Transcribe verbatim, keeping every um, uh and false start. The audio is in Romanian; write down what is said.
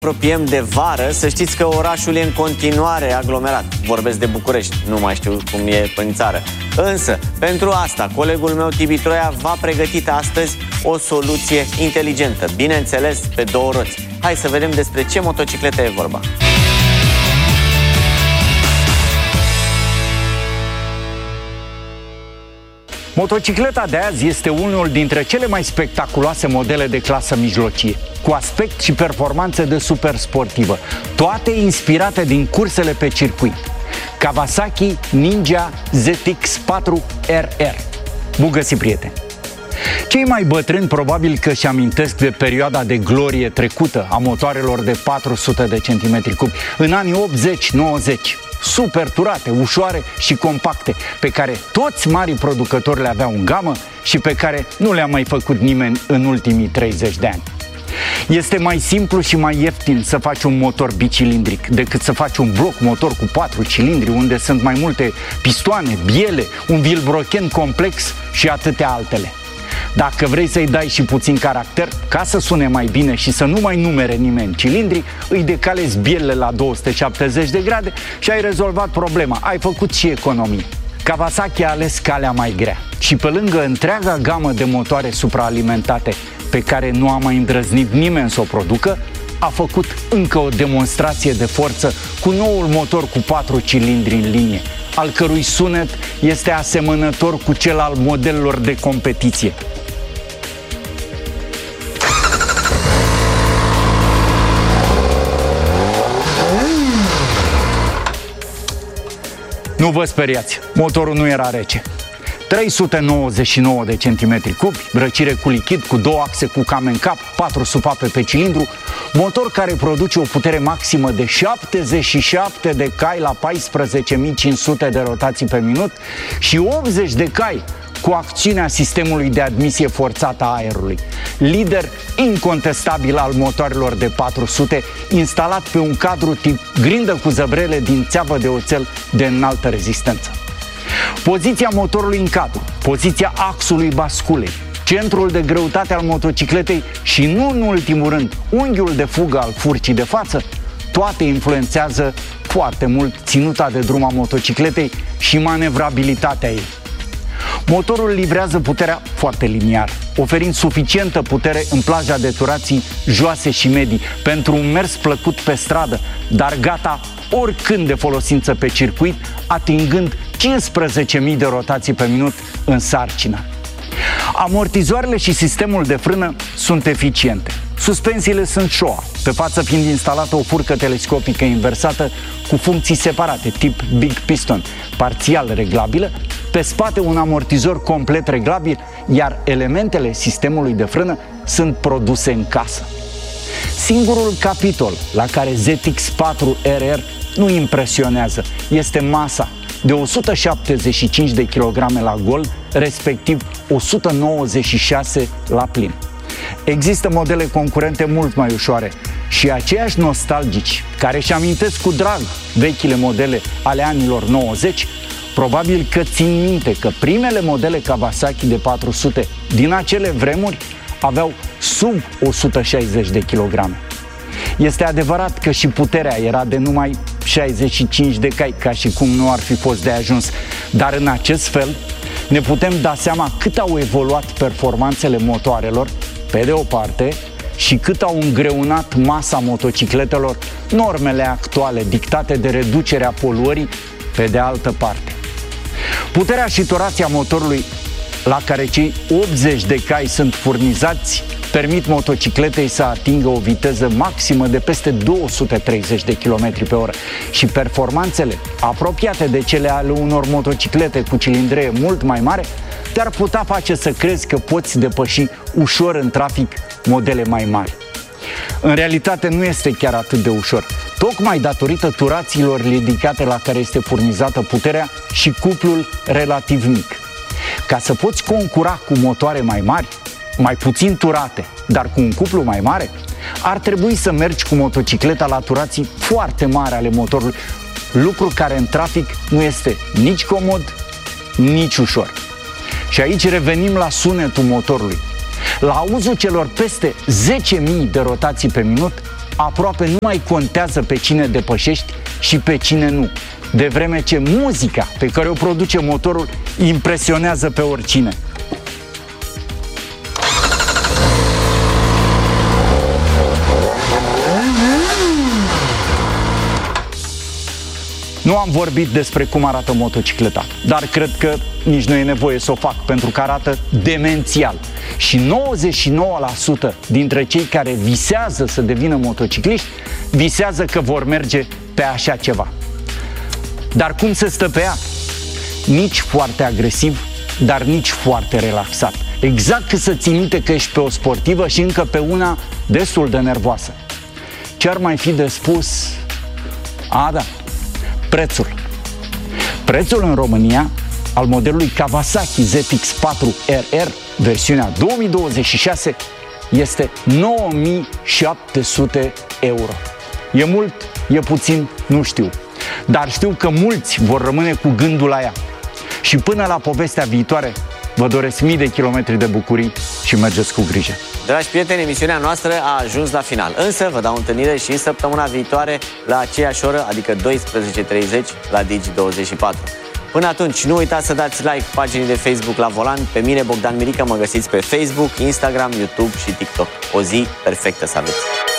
Apropiem de vară, să știți că orașul e în continuare aglomerat. Vorbesc de București, nu mai știu cum e în țară. Însă, pentru asta, colegul meu Tibi Troia v-a pregătit astăzi o soluție inteligentă, bineînțeles pe două roți. Hai să vedem despre ce motocicletă e vorba. Motocicleta de azi este unul dintre cele mai spectaculoase modele de clasă mijlocie, cu aspect și performanțe de super sportivă, toate inspirate din cursele pe circuit. Kawasaki Ninja Z X patru R R. Bun găsit, prieteni! Cei mai bătrâni probabil că își amintesc de perioada de glorie trecută a motoarelor de patru sute de centimetri cubi, în anii optzeci nouăzeci. Super turate, ușoare și compacte, pe care toți marii producători le aveau în gamă și pe care nu le-a mai făcut nimeni în ultimii treizeci de ani. Este mai simplu și mai ieftin să faci un motor bicilindric decât să faci un bloc motor cu patru cilindri, unde sunt mai multe pistoane, biele, un vilebrochen complex și atâtea altele. Dacă vrei să-i dai și puțin caracter, ca să sune mai bine și să nu mai numere nimeni cilindrii, îi decalezi bielele la două sute șaptezeci de grade și ai rezolvat problema, ai făcut și economie. Kawasaki a ales calea mai grea și pe lângă întreaga gamă de motoare supraalimentate pe care nu a mai îndrăznit nimeni să o producă, a făcut încă o demonstrație de forță cu noul motor cu patru cilindri în linie, al cărui sunet este asemănător cu cel al modelelor de competiție. Nu vă speriați, motorul nu era rece. trei sute nouăzeci și nouă de centimetri cubi, răcire cu lichid, cu două axe cu cam în cap, patru supape pe cilindru, motor care produce o putere maximă de șaptezeci și șapte de cai la paisprezece mii cinci sute de rotații pe minut și optzeci de cai cu acțiunea sistemului de admisie forțată a aerului. Lider incontestabil al motoarelor de patru sute, instalat pe un cadru tip grindă cu zăbrele din țeavă de oțel de înaltă rezistență. Poziția motorului în cadru, poziția axului basculei, centrul de greutate al motocicletei și, nu în ultimul rând, unghiul de fugă al furcii de față, toate influențează foarte mult ținuta de drum a motocicletei și manevrabilitatea ei. Motorul livrează puterea foarte liniar, oferind suficientă putere în plaja de turații joase și medii pentru un mers plăcut pe stradă, dar gata oricând de folosință pe circuit, atingând cincisprezece mii de rotații pe minut în sarcină. Amortizoarele și sistemul de frână sunt eficiente. Suspensiile sunt Showa, pe față fiind instalată o furcă telescopică inversată cu funcții separate, tip Big Piston, parțial reglabilă, pe spate un amortizor complet reglabil, iar elementele sistemului de frână sunt produse în casă. Singurul capitol la care Z X patru R R nu impresionează este masa de o sută șaptezeci și cinci de kilograme la gol, respectiv o sută nouăzeci și șase la plin. Există modele concurente mult mai ușoare și aceiași nostalgici care își amintesc cu drag vechile modele ale anilor nouăzeci, probabil că țin minte că primele modele Kawasaki de patru sute din acele vremuri aveau sub o sută șaizeci de kilograme. Este adevărat că și puterea era de numai șaizeci și cinci de cai, ca și cum nu ar fi fost de ajuns, dar în acest fel ne putem da seama cât au evoluat performanțele motoarelor, pe de o parte, și cât au îngreunat masa motocicletelor normele actuale dictate de reducerea poluării, pe de altă parte. Puterea și torația motorului, la care cei optzeci de cai sunt furnizați, permit motocicletei să atingă o viteză maximă de peste două sute treizeci de kilometri pe oră și performanțele apropiate de cele ale unor motociclete cu cilindrie mult mai mare te-ar putea face să crezi că poți depăși ușor în trafic modele mai mari. În realitate nu este chiar atât de ușor, tocmai datorită turațiilor ridicate la care este furnizată puterea și cuplul relativ mic. Ca să poți concura cu motoare mai mari, mai puțin turate, dar cu un cuplu mai mare, ar trebui să mergi cu motocicleta la turații foarte mari ale motorului, lucru care în trafic nu este nici comod, nici ușor. Și aici revenim la sunetul motorului. La auzul celor peste zece mii de rotații pe minut, aproape nu mai contează pe cine depășești și pe cine nu, de vreme ce muzica pe care o produce motorul impresionează pe oricine. Nu am vorbit despre cum arată motocicleta, dar cred că nici nu e nevoie să o fac, pentru că arată demențial. Și nouăzeci și nouă la sută dintre cei care visează să devină motocicliști, visează că vor merge pe așa ceva. Dar cum se stă pe ea? Nici foarte agresiv, dar nici foarte relaxat. Exact că să ții minte că ești pe o sportivă și încă pe una destul de nervoasă. Ce ar mai fi de spus? A, da. Prețul. Prețul în România al modelului Kawasaki Z X patru R R, versiunea două mii douăzeci și șase, este nouă mii șapte sute euro. E mult? E puțin? Nu știu. Dar știu că mulți vor rămâne cu gândul la ea. Și până la povestea viitoare, vă doresc mii de kilometri de bucurii și mergeți cu grijă. Dragi prieteni, emisiunea noastră a ajuns la final, însă vă dau întâlnire și în săptămâna viitoare la aceeași oră, adică douăsprezece treizeci la Digi douăzeci și patru. Până atunci, nu uitați să dați like paginii de Facebook La Volan. Pe mine, Bogdan Mirică, mă găsiți pe Facebook, Instagram, YouTube și TikTok. O zi perfectă să aveți!